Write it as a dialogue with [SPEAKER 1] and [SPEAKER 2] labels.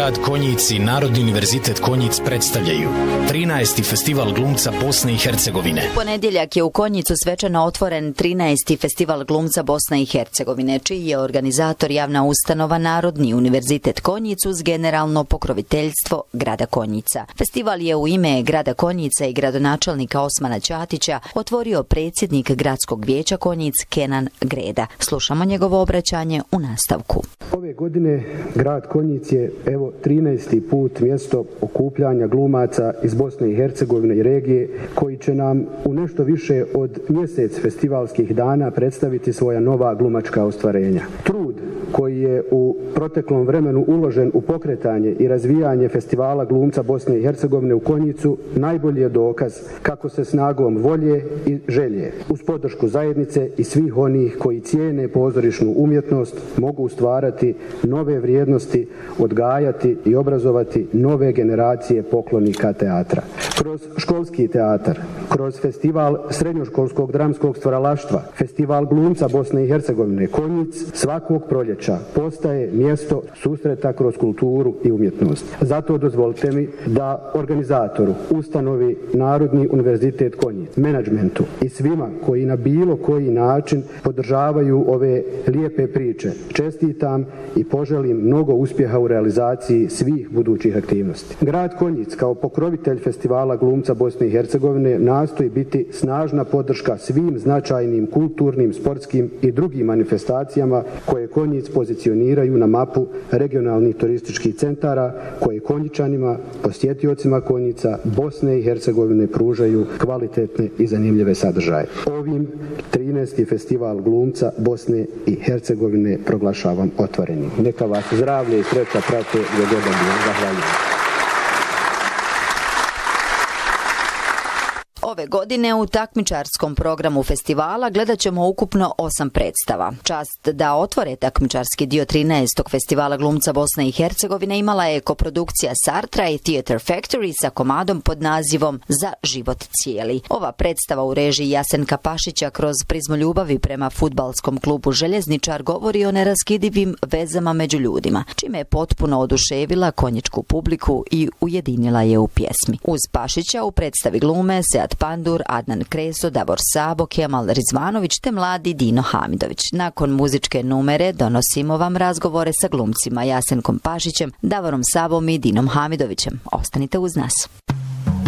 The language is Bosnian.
[SPEAKER 1] Grad Konjic i Narodni univerzitet Konjic predstavljaju 13. festival glumca Bosne i Hercegovine.
[SPEAKER 2] U ponedjeljak je u Konjicu svečano otvoren 13. festival glumca Bosne i Hercegovine, čiji je organizator javna ustanova Narodni univerzitet Konjic uz generalno pokroviteljstvo grada Konjica. Festival je u ime grada Konjica i gradonačelnika Osmana Ćatića otvorio predsjednik gradskog vijeća Konjic Kenan Greda. Slušamo njegovo obraćanje u nastavku.
[SPEAKER 3] Ove godine grad Konjic je 13. put mjesto okupljanja glumaca iz Bosne i Hercegovine i regije, koji će nam u nešto više od mjesec festivalskih dana predstaviti svoja nova glumačka ostvarenja. Trud koji je u proteklom vremenu uložen u pokretanje i razvijanje festivala glumca Bosne i Hercegovine u Konjicu najbolji je dokaz kako se snagom volje i želje, uz podršku zajednice i svih onih koji cijene pozorišnu umjetnost, mogu stvarati nove vrijednosti, odgajati i obrazovati nove generacije poklonika teatra. Kroz školski teatar, kroz festival srednjoškolskog dramskog stvaralaštva, festival glumca Bosne i Hercegovine Konjic svakog proljeća postaje mjesto susreta kroz kulturu i umjetnost. Zato dozvolite mi da organizatoru, ustanovi Narodni univerzitet Konjic, menadžmentu i svima koji na bilo koji način podržavaju ove lijepe priče čestitam i poželim mnogo uspjeha u realizaciji svih budućih aktivnosti. Grad Konjic kao pokrovitelj festivala glumca Bosne i Hercegovine nastoji biti snažna podrška svim značajnim kulturnim, sportskim i drugim manifestacijama koje Konjic pozicioniraju na mapu regionalnih turističkih centara koje Konjičanima, posjetiocima Konjica, Bosne i Hercegovine pružaju kvalitetne i zanimljive sadržaje. Ovim 13. festival glumca Bosne i Hercegovine proglašavam otvorenim. Neka vas zdravlje i sreća prate do godina. Zahvaljujem.
[SPEAKER 2] Ove godine u takmičarskom programu festivala gledat ćemo ukupno 8 predstava. Čast da otvore takmičarski dio 13. festivala glumca Bosne i Hercegovine imala je koprodukcija Sartra i Theatre Factory sa komadom pod nazivom Za život cijeli. Ova predstava u režiji Jasenka Pašića kroz prizmu ljubavi prema fudbalskom klubu Željezničar govori o neraskidivim vezama među ljudima, čime je potpuno oduševila konjičku publiku i ujedinila je u pjesmi. Uz Pašića u predstavi glume Sead Pandur, Adnan Kreso, Davor Sabo, Kemal Rizvanović te mladi Dino Hamidović. Nakon muzičke numere donosimo vam razgovore sa glumcima Jasenkom Pašićem, Davorom Sabom i Dinom Hamidovićem. Ostanite uz nas.